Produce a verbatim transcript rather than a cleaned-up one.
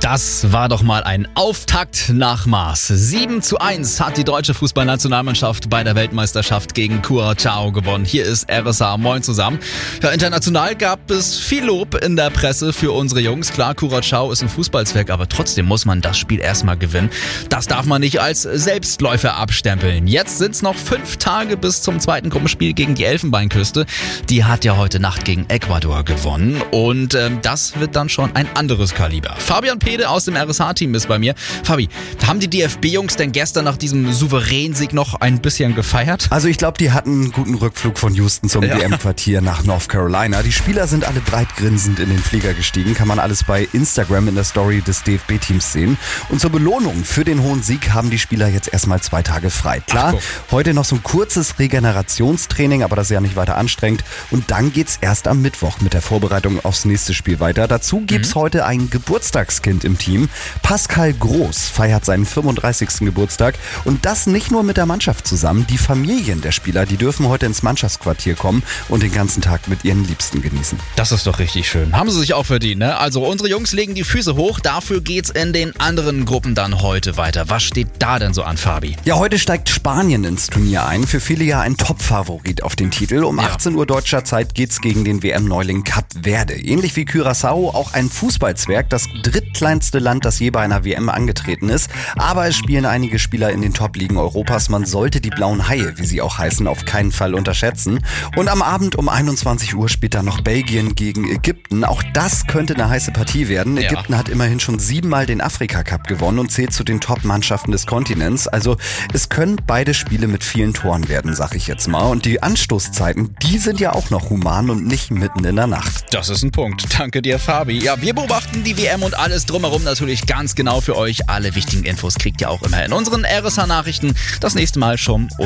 Das war doch mal ein Auftakt nach Maß. sieben zu eins hat die deutsche Fußballnationalmannschaft bei der Weltmeisterschaft gegen Curaçao gewonnen. Hier ist R S A. Moin zusammen. Ja, international gab es viel Lob in der Presse für unsere Jungs. Klar, Curaçao ist ein Fußballzwerg, aber trotzdem muss man das Spiel erstmal gewinnen. Das darf man nicht als Selbstläufer abstempeln. Jetzt sind es noch fünf Tage bis zum zweiten Gruppenspiel gegen die Elfenbeinküste. Die hat ja heute Nacht gegen Ecuador gewonnen und ähm, das wird dann schon ein anderes Kaliber. Fabian Pede aus dem R S H-Team ist bei mir. Fabi, haben die D F B-Jungs denn gestern nach diesem souveränen Sieg noch ein bisschen gefeiert? Also ich glaube, die hatten einen guten Rückflug von Houston zum Ja. W M-Quartier nach North Carolina. Die Spieler sind alle breit grinsend in den Flieger gestiegen. Kann man alles bei Instagram in der Story des D F B-Teams sehen. Und zur Belohnung für den hohen Sieg haben die Spieler jetzt erstmal zwei Tage frei. Klar, Ach, heute noch so ein kurzes Regenerationstraining, aber das ist ja nicht weiter anstrengend. Und dann geht's erst am Mittwoch mit der Vorbereitung aufs nächste Spiel weiter. Dazu gibt's mhm. heute ein Geburtstagskind im Team. Pascal Groß feiert seinen fünfunddreißigsten Geburtstag und das nicht nur mit der Mannschaft zusammen. Die Familien der Spieler, die dürfen heute ins Mannschaftsquartier kommen und den ganzen Tag mit ihren Liebsten genießen. Das ist doch richtig schön. Haben sie sich auch verdient, ne? Also unsere Jungs legen die Füße hoch. Dafür geht's in den anderen Gruppen dann heute weiter. Was steht da denn so an, Fabi? Ja, heute steigt Spanien ins Turnier ein. Für viele ja ein Top-Favorit auf den Titel. Um Ja. achtzehn Uhr deutscher Zeit geht's gegen den W M-Neuling Kap Verde. Ähnlich wie Curaçao auch ein Fußballzwerg, das drittkleinste Land, das je bei einer W M angetreten ist. Aber es spielen einige Spieler in den Top-Ligen Europas. Man sollte die blauen Haie, wie sie auch heißen, auf keinen Fall unterschätzen. Und am Abend um einundzwanzig Uhr spielt dann noch Belgien gegen Ägypten. Auch das könnte eine heiße Partie werden. Ja. Ägypten hat immerhin schon siebenmal den Afrika-Cup gewonnen und zählt zu den Top-Mannschaften des Kontinents. Also es können beide Spiele mit vielen Toren werden, sag ich jetzt mal. Und die Anstoßzeiten, die sind ja auch noch human und nicht mitten in der Nacht. Das ist ein Punkt. Danke dir, Fabi. Ja, wir beobachten die W M und alles drumherum natürlich ganz genau für euch. Alle wichtigen Infos kriegt ihr auch immer in unseren R S H-Nachrichten. Das nächste Mal schon